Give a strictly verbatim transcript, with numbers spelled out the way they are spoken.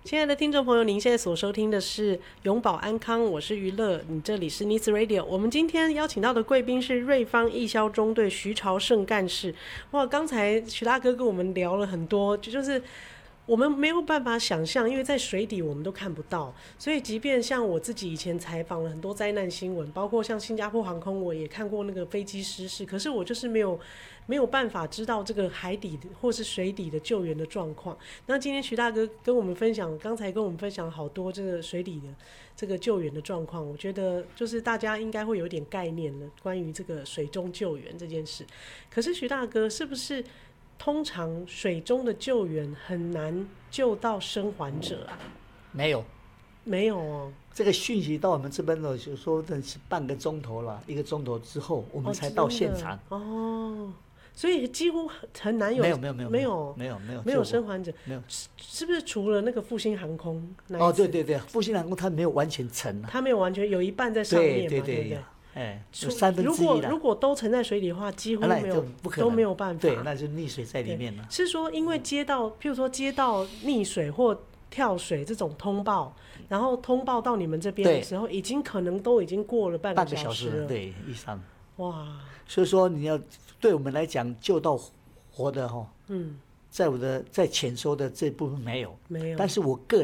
亲爱的听众朋友，您现在所收听的是永保安康，我是娱乐，你这里是 News Radio。我们今天邀请到的贵宾是瑞芳义消中队徐朝胜干事。哇，刚才徐大哥跟我们聊了很多，就是我们没有办法想象，因为在水底我们都看不到，所以即便像我自己以前采访了很多灾难新闻，包括像新加坡航空，我也看过那个飞机失事，可是我就是没有没有办法知道这个海底或是水底的救援的状况。那今天徐大哥跟我们分享，刚才跟我们分享好多这个水底的这个救援的状况，我觉得就是大家应该会有点概念了，关于这个水中救援这件事。可是徐大哥，是不是通常水中的救援很难救到生还者啊？ 没有， 没有哦。 这个讯息到我们这边的，就说的是半个钟头了，一个钟头之后我们才到现场。 哦，所以几乎很难有。 没有没有没有没有没有没有没有生还者。 没有， 是是不是除了那个复兴航空那一次？ 哦，对对对，复兴航空它没有完全沉啊， 它没有完全，有一半在上面嘛， 对对对不对？ 哎，有三分之一了。 如果如果都沉在水里的话，几乎没有， 啊、不可能都没有办法。 对，那就溺水在里面了。 是说，因为接到，譬如说接到溺水或跳水这种通报，然后通报到你们这边的时候，已经可能都已经过了半个小时了， 对，以上。 哇！ 所以说你要对我们来讲救到活的哈，嗯，在我的在潜收的这部分没有， 没有， 但是我个人。